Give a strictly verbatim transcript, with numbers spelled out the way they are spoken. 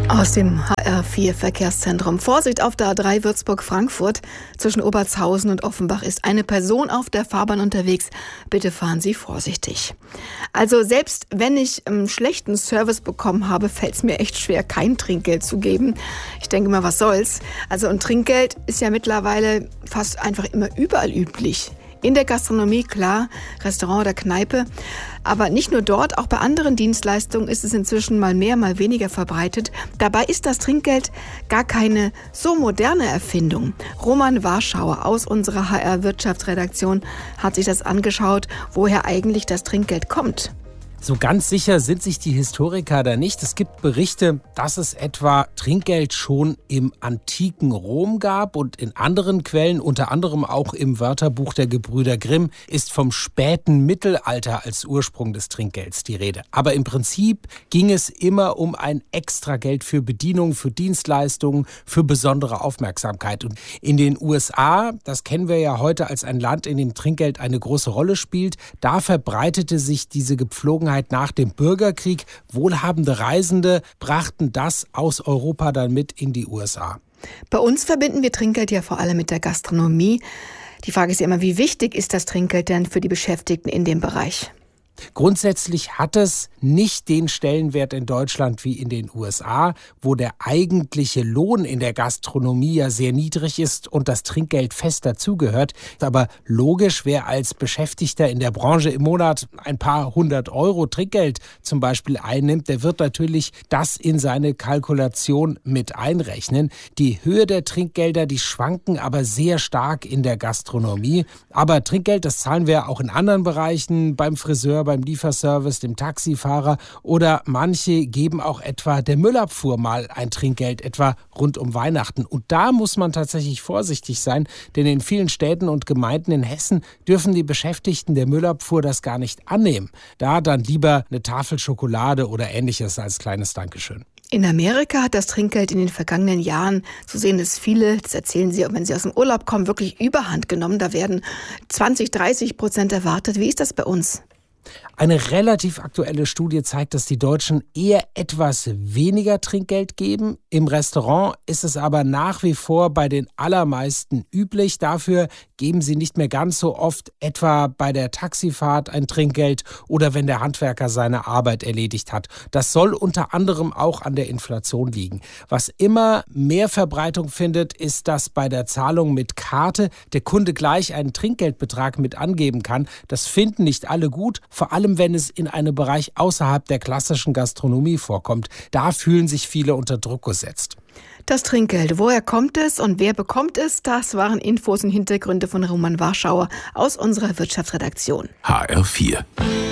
Aus dem H R vier Verkehrszentrum. Vorsicht auf der A drei Würzburg-Frankfurt. Zwischen Obertshausen und Offenbach ist eine Person auf der Fahrbahn unterwegs. Bitte fahren Sie vorsichtig. Also selbst wenn ich einen schlechten Service bekommen habe, fällt es mir echt schwer, kein Trinkgeld zu geben. Ich denke mal, was soll's. Also ein Trinkgeld ist ja mittlerweile fast einfach immer überall üblich. In der Gastronomie, klar, Restaurant oder Kneipe. Aber nicht nur dort, auch bei anderen Dienstleistungen ist es inzwischen mal mehr, mal weniger verbreitet. Dabei ist das Trinkgeld gar keine so moderne Erfindung. Roman Warschauer aus unserer H R-Wirtschaftsredaktion hat sich das angeschaut, woher eigentlich das Trinkgeld kommt. So ganz sicher sind sich die Historiker da nicht. Es gibt Berichte, dass es etwa Trinkgeld schon im antiken Rom gab und in anderen Quellen, unter anderem auch im Wörterbuch der Gebrüder Grimm, ist vom späten Mittelalter als Ursprung des Trinkgelds die Rede. Aber im Prinzip ging es immer um ein Extrageld für Bedienung, für Dienstleistungen, für besondere Aufmerksamkeit. Und in den U S A, das kennen wir ja heute als ein Land, in dem Trinkgeld eine große Rolle spielt, da verbreitete sich diese Gepflogenheit nach dem Bürgerkrieg. Wohlhabende Reisende brachten das aus Europa dann mit in die U S A. Bei uns verbinden wir Trinkgeld ja vor allem mit der Gastronomie. Die Frage ist ja immer, wie wichtig ist das Trinkgeld denn für die Beschäftigten in dem Bereich? Grundsätzlich hat es nicht den Stellenwert in Deutschland wie in den U S A, wo der eigentliche Lohn in der Gastronomie ja sehr niedrig ist und das Trinkgeld fest dazugehört. Aber logisch, wer als Beschäftigter in der Branche im Monat ein paar hundert Euro Trinkgeld zum Beispiel einnimmt, der wird natürlich das in seine Kalkulation mit einrechnen. Die Höhe der Trinkgelder, die schwanken aber sehr stark in der Gastronomie. Aber Trinkgeld, das zahlen wir auch in anderen Bereichen, beim Friseur, beim Lieferservice, dem Taxifahrer, oder manche geben auch etwa der Müllabfuhr mal ein Trinkgeld, etwa rund um Weihnachten. Und da muss man tatsächlich vorsichtig sein, denn in vielen Städten und Gemeinden in Hessen dürfen die Beschäftigten der Müllabfuhr das gar nicht annehmen. Da dann lieber eine Tafel Schokolade oder Ähnliches als kleines Dankeschön. In Amerika hat das Trinkgeld in den vergangenen Jahren, so sehen es viele, das erzählen sie, wenn sie aus dem Urlaub kommen, wirklich überhand genommen. Da werden zwanzig, dreißig Prozent erwartet. Wie ist das bei uns? Eine relativ aktuelle Studie zeigt, dass die Deutschen eher etwas weniger Trinkgeld geben. Im Restaurant ist es aber nach wie vor bei den allermeisten üblich. Dafür geben sie nicht mehr ganz so oft, etwa bei der Taxifahrt ein Trinkgeld oder wenn der Handwerker seine Arbeit erledigt hat. Das soll unter anderem auch an der Inflation liegen. Was immer mehr Verbreitung findet, ist, dass bei der Zahlung mit Karte der Kunde gleich einen Trinkgeldbetrag mit angeben kann. Das finden nicht alle gut, vor allem wenn es in einem Bereich außerhalb der klassischen Gastronomie vorkommt. Da fühlen sich viele unter Druck gesetzt. Das Trinkgeld, woher kommt es und wer bekommt es? Das waren Infos und Hintergründe von Roman Warschauer aus unserer Wirtschaftsredaktion. H R vier